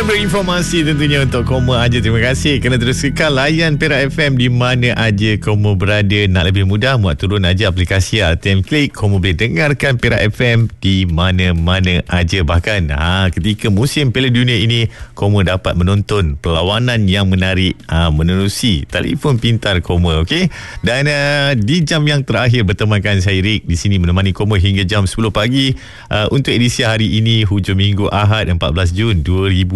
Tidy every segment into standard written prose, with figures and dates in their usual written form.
Dan berinformasi tentunya untuk Koma aja. Terima kasih kerana terus kekal layan Perak FM di mana aja Koma berada. Nak lebih mudah, muat turun aja aplikasi RTM Klik. Koma boleh dengarkan Perak FM di mana-mana aja. Bahkan ketika musim Piala Dunia ini, Koma dapat menonton perlawanan yang menarik menerusi telefon pintar Koma. Okey. Dan di jam yang terakhir bertemankan saya Rick di sini menemani Koma hingga jam 10 pagi untuk edisi hari ini, hujung minggu Ahad 14 Jun 2026.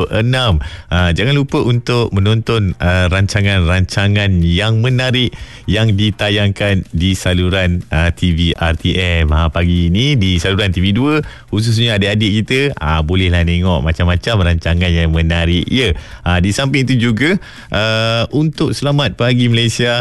Jangan lupa untuk menonton rancangan-rancangan yang menarik yang ditayangkan di saluran TV RTM. Pagi ini di saluran TV2, khususnya adik-adik kita, bolehlah tengok macam-macam rancangan yang menarik. Di samping itu juga untuk Selamat Pagi Malaysia,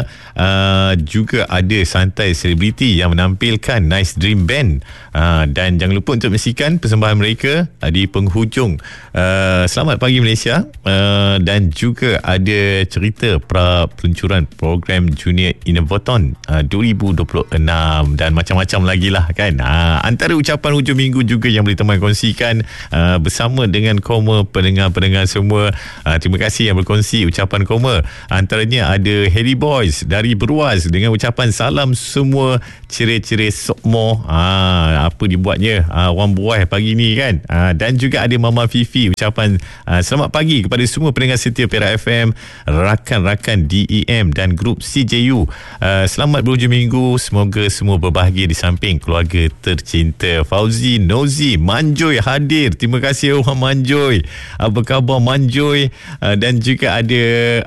juga ada Santai Selebriti yang menampilkan Nice Dream Band. Dan jangan lupa untuk menyaksikan persembahan mereka di penghujung Selamat Pagi Malaysia, dan juga ada cerita peluncuran program Junior Innovaton 2026 dan macam-macam lagi lah kan. Antara ucapan hujung minggu juga yang boleh teman kongsikan bersama dengan Koma, pendengar-pendengar semua. Terima kasih yang berkongsi ucapan Koma. Antaranya ada Harry Boys dari Beruas dengan ucapan salam semua cerai-cerai sokmo. Apa dibuatnya orang buah pagi ni kan. Dan juga ada Mama Fifi ucapan selamat pagi kepada semua pendengar setia Perak FM, rakan-rakan DEM dan grup CJU. Selamat berhujung minggu, semoga semua berbahagia di samping keluarga tercinta. Fauzi Nozi Manjoy hadir. Terima kasih orang Manjoy. Apa khabar Manjoy? Dan juga ada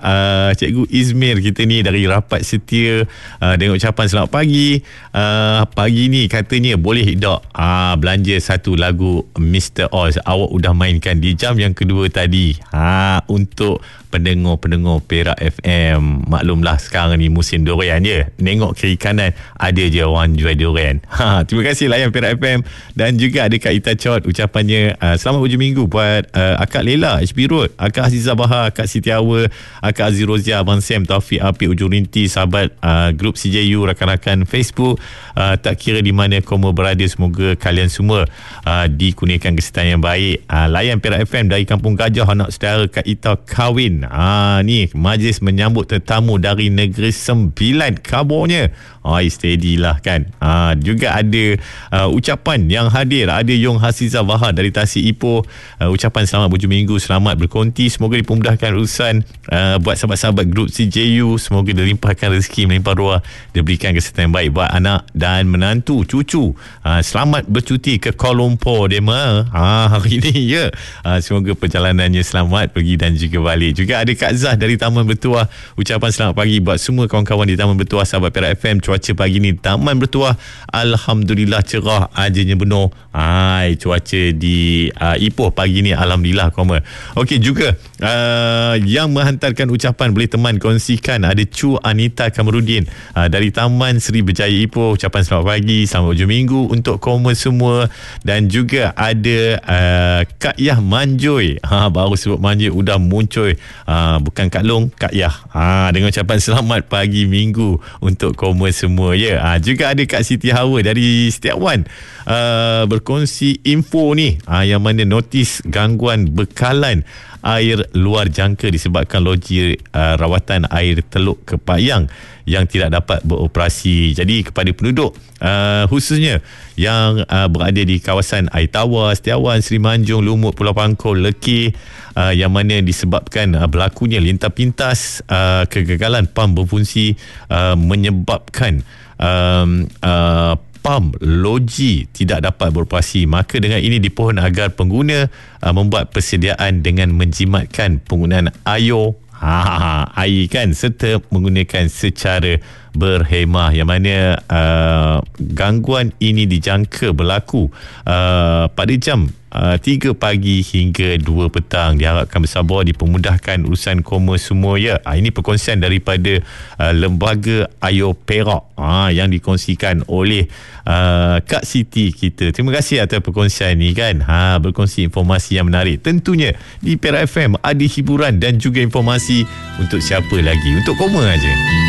Cikgu Izmir kita ni dari rapat setia dengan ucapan selamat pagi. Pagi ni katanya boleh tak belanja satu lagu Mr. Oz. Awak udah mainkan di jam yang kedua tadi untuk pendengar-pendengar Perak FM. Maklumlah sekarang ni musim durian je. Tengok kiri kanan ada je orang jual durian. Terima kasih layan Perak FM. Dan juga ada Kak Ita Chot ucapannya selamat hujung minggu buat Akak Lela HB Road, Akak Azizah Bahar, Kak Siti Awa, Akak Aziz Rozia, Abang Sam, Taufik Apik Ujung Rinti, sahabat grup CJU, rakan-rakan Facebook. Tak kira di mana Koma berada, semoga kalian semua dikurniakan kesihatan yang baik. Layan Perak FM dari Kampung Gajah, anak saudara Kak Ita kahwin. Ni majlis menyambut tetamu dari Negeri Sembilan kabarnya. Steady lah kan. Juga ada ucapan yang hadir. Ada Yong Hasizah Bahar dari Tasik Ipoh, ucapan selamat berhujung minggu, selamat berkonti, semoga dipermudahkan urusan buat sahabat-sahabat grup CJU, semoga dilimpahkan rezeki melimpah ruah, diberikan kesihatan yang baik buat anak dan menantu cucu. Selamat bercuti ke Kuala Lumpur dema hari ini ya. Semoga perjalanannya selamat pergi dan juga balik. Juga ada Kak Zah dari Taman Bertuah, ucapan selamat pagi buat semua kawan-kawan di Taman Bertuah, sahabat Perak FM. Cuaca pagi ni Taman Bertuah alhamdulillah cerah, ajanya benar. Cuaca di Ipoh pagi ni alhamdulillah Koma. Okey, juga yang menghantarkan ucapan boleh teman kongsikan ada Cu Anita Kamarudin dari Taman Seri Berjaya Ipoh, ucapan selamat pagi, selamat hujung minggu untuk Koma semua. Dan juga ada Kak Yah Manjoy, baru sebut Manjoy udah muncul, bukan Kak Long, Kak Yah, dengan ucapan selamat pagi minggu untuk Koma semua ya. Juga ada Kak Siti Hawa dari Setiawan berkongsi info ni, yang mana notis gangguan bekalan air luar jangka disebabkan loji rawatan air Teluk Kepayang yang tidak dapat beroperasi. Jadi kepada penduduk khususnya yang berada di kawasan Air Tawar, Setiawan, Seri Manjung, Lumut, Pulau Pangkor, Lekir, yang mana disebabkan berlakunya lintas pintas kegagalan pam berfungsi menyebabkan pam loji tidak dapat beroperasi. Maka dengan ini dipohon agar pengguna membuat persediaan dengan menjimatkan penggunaan air kan, serta menggunakan secara berhemah, yang mana gangguan ini dijangka berlaku pada jam 3 pagi hingga 2 petang. Diharapkan bersabar, dipermudahkan urusan Koma semua ya. Ini perkongsian daripada Lembaga Air Perak yang dikongsikan oleh Kak Siti kita. Terima kasih atas perkongsian ni kan. Berkongsi informasi yang menarik. Tentunya di Perak FM ada hiburan dan juga informasi untuk siapa lagi? Untuk Koma aja.